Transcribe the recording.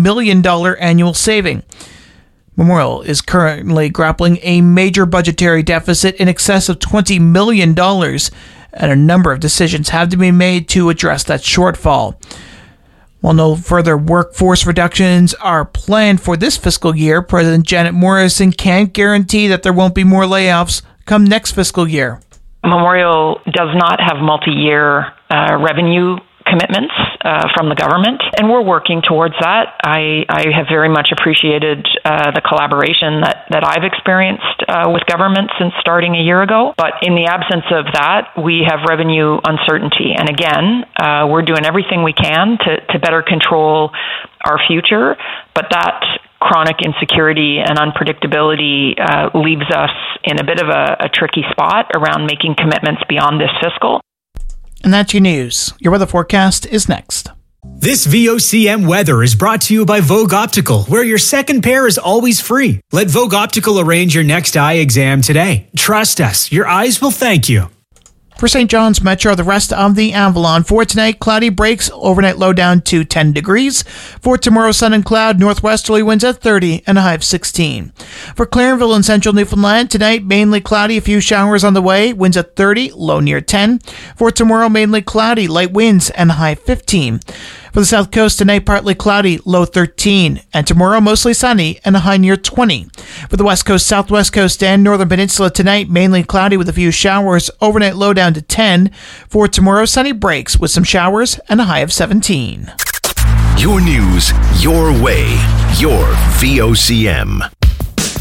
million annual saving. Memorial is currently grappling a major budgetary deficit in excess of $20 million, and a number of decisions have to be made to address that shortfall. While no further workforce reductions are planned for this fiscal year, President Janet Morrison can't guarantee that there won't be more layoffs come next fiscal year. Memorial does not have multi-year revenue commitments from the government, and we're working towards that. I have very much appreciated the collaboration that I've experienced with government since starting a year ago. But in the absence of that, we have revenue uncertainty. And again, we're doing everything we can to better control our future, but that chronic insecurity and unpredictability leaves us in a bit of a tricky spot around making commitments beyond this fiscal. And that's your news. Your weather forecast is next. This VOCM weather is brought to you by Vogue Optical, where your second pair is always free. Let Vogue Optical arrange your next eye exam today. Trust us, your eyes will thank you. For St. John's Metro, the rest of the Avalon. For tonight, cloudy breaks, overnight low down to 10 degrees. For tomorrow, sun and cloud, northwesterly winds at 30 and a high of 16. For Clarenville and central Newfoundland, tonight, mainly cloudy, a few showers on the way, winds at 30, low near 10. For tomorrow, mainly cloudy, light winds and a high of 15. For the South Coast, tonight, partly cloudy, low 13. And tomorrow, mostly sunny and a high near 20. For the West Coast, Southwest Coast, and Northern Peninsula, tonight, mainly cloudy with a few showers, overnight low down to 10. For tomorrow, sunny breaks with some showers and a high of 17. Your news, your way, your VOCM.